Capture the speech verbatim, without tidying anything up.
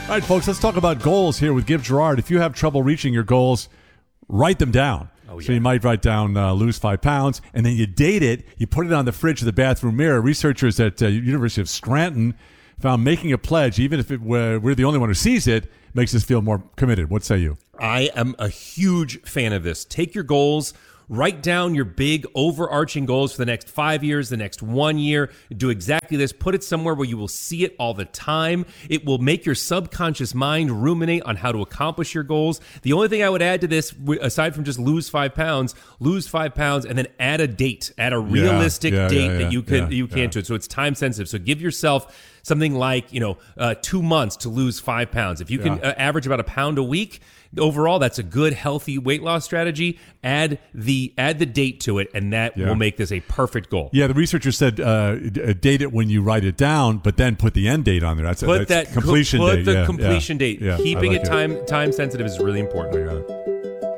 All right, folks, let's talk about goals here with Give Gerard. If you have trouble reaching your goals, write them down. Oh, yeah. So you might write down uh, lose five pounds, and then you date it. You put it on the fridge of the bathroom mirror. Researchers at uh, University of Scranton found making a pledge, even if it, uh, we're the only one who sees it, makes us feel more committed. What say you? I am a huge fan of this. Take your goals. Write down your big overarching goals for the next five years, the next one year. Do exactly this. Put it somewhere where you will see it all the time. It will make your subconscious mind ruminate on how to accomplish your goals. The only thing I would add to this, aside from just lose five pounds, lose five pounds and then add a date, add a realistic yeah, yeah, date yeah, yeah, that you can yeah, you can yeah. to it. So it's time sensitive. So give yourself something like, you know, uh, two months to lose five pounds. If you can Yeah. uh, average about a pound a week, overall, that's a good, healthy weight loss strategy. Add the add the date to it, and that Yeah. will make this a perfect goal. Yeah, the researcher said uh, d- date it when you write it down, but then put the end date on there. That's Put that's that completion put date. the yeah, completion yeah, date. yeah, I Keeping like it time time sensitive is really important. I got it.